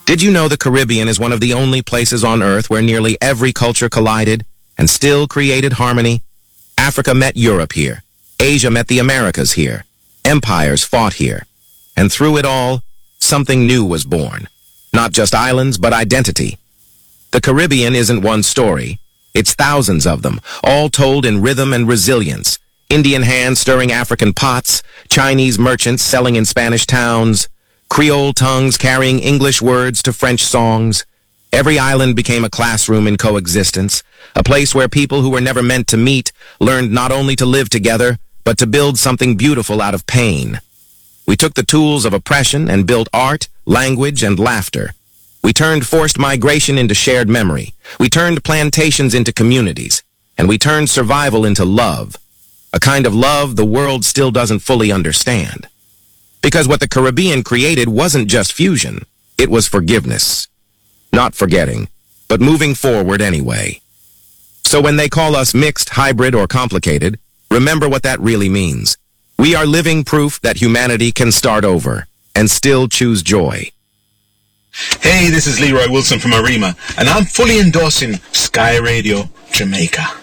Did you know the Caribbean is one of the only places on Earth where nearly every culture collided and still created harmony? Africa met Europe here. Asia met the Americas here. Empires fought here. And through it all, something new was born. Not just islands, but identity. The Caribbean isn't one story. It's thousands of them, all told in rhythm and resilience. Indian hands stirring African pots, Chinese merchants selling in Spanish towns, Creole tongues carrying English words to French songs. Every island became a classroom in coexistence, a place where people who were never meant to meet learned not only to live together, but to build something beautiful out of pain. We took the tools of oppression and built art, language, and laughter. We turned forced migration into shared memory. We turned plantations into communities. And we turned survival into love. A kind of love the world still doesn't fully understand. Because what the Caribbean created wasn't just fusion. It was forgiveness. Not forgetting, but moving forward anyway. So when they call us mixed, hybrid, or complicated, remember what that really means. We are living proof that humanity can start over and still choose joy. Hey, this is Leroy Wilson from Arima, and I'm fully endorsing Sky Radio Jamaica.